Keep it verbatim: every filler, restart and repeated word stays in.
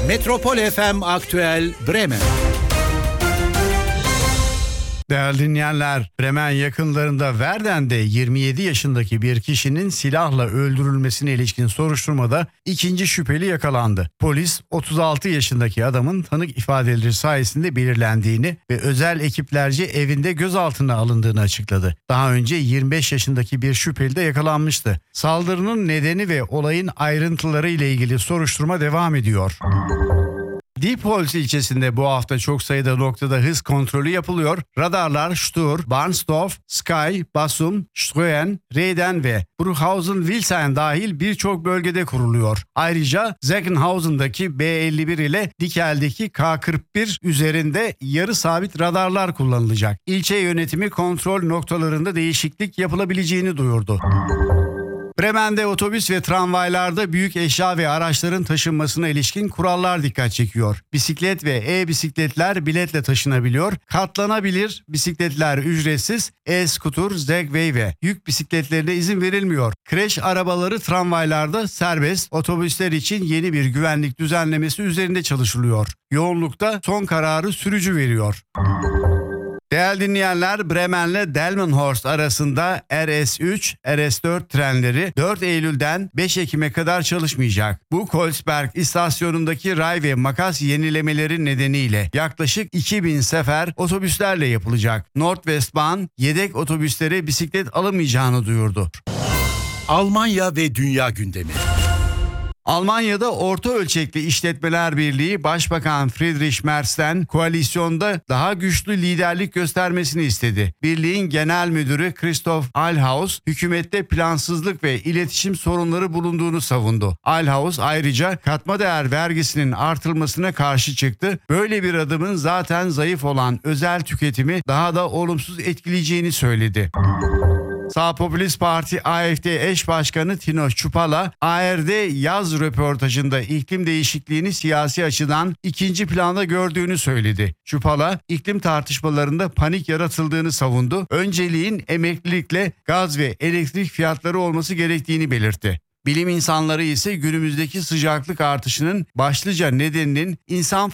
Metropol F M Aktüel Bremen. Değerli dinleyenler, Bremen yakınlarında Verden'de yirmi yedi yaşındaki bir kişinin silahla öldürülmesine ilişkin soruşturmada ikinci şüpheli yakalandı. Polis otuz altı yaşındaki adamın tanık ifadeleri sayesinde belirlendiğini ve özel ekiplerce evinde gözaltına alındığını açıkladı. Daha önce yirmi beş yaşındaki bir şüpheli de yakalanmıştı. Saldırının nedeni ve olayın ayrıntıları ile ilgili soruşturma devam ediyor. Diepholz ilçesinde bu hafta çok sayıda noktada hız kontrolü yapılıyor. Radarlar Stur, Barnsdorf, Sky, Basum, Ströen, Reden ve Bruchhausen-Wilsheim dahil birçok bölgede kuruluyor. Ayrıca Zeckenhausen'daki B elli bir ile Dikel'deki K kırk bir üzerinde yarı sabit radarlar kullanılacak. İlçe yönetimi kontrol noktalarında değişiklik yapılabileceğini duyurdu. Bremen'de otobüs ve tramvaylarda büyük eşya ve araçların taşınmasına ilişkin kurallar dikkat çekiyor. Bisiklet ve e-bisikletler biletle taşınabiliyor. Katlanabilir bisikletler ücretsiz, e-skuter, Segway ve yük bisikletlerine izin verilmiyor. Kreş arabaları tramvaylarda serbest, otobüsler için yeni bir güvenlik düzenlemesi üzerinde çalışılıyor. Yoğunlukta son kararı sürücü veriyor. Değerli dinleyenler, Bremen'le Delmenhorst arasında R S üç, R S dört trenleri dört Eylül'den beş Ekim'e kadar çalışmayacak. Bu Kolsberg istasyonundaki ray ve makas yenilemeleri nedeniyle yaklaşık iki bin sefer otobüslerle yapılacak. Nordwestbahn yedek otobüslere bisiklet alamayacağını duyurdu. Almanya ve dünya gündemi. Almanya'da Orta Ölçekli İşletmeler Birliği Başbakan Friedrich Merz'ten koalisyonda daha güçlü liderlik göstermesini istedi. Birliğin genel müdürü Christoph Althaus, hükümette plansızlık ve iletişim sorunları bulunduğunu savundu. Althaus ayrıca katma değer vergisinin artırılmasına karşı çıktı. Böyle bir adımın zaten zayıf olan özel tüketimi daha da olumsuz etkileyeceğini söyledi. Sağ Popülist Parti A F D eş başkanı Tino Chrupalla, A R D yaz röportajında iklim değişikliğini siyasi açıdan ikinci planda gördüğünü söyledi. Chrupalla, iklim tartışmalarında panik yaratıldığını savundu. Önceliğin emeklilikle gaz ve elektrik fiyatları olması gerektiğini belirtti. Bilim insanları ise günümüzdeki sıcaklık artışının başlıca nedeninin insan